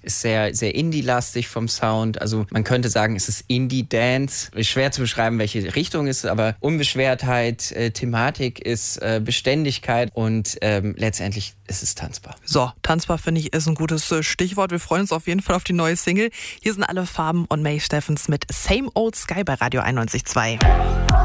ist sehr, sehr Indie-lastig vom Sound. Also man könnte sagen, es ist Indie-Dance. Ist schwer zu beschreiben, welche Richtung es ist, aber Unbeschwertheit, Thematik ist Beständigkeit und letztendlich ist es tanzbar. So, tanzbar finde ich ist ein gutes Stichwort. Wir freuen uns auf jeden Fall auf die neue Single. Hier sind alle Farben und May Steffens mit Same Old Sky bei Radio 91.2.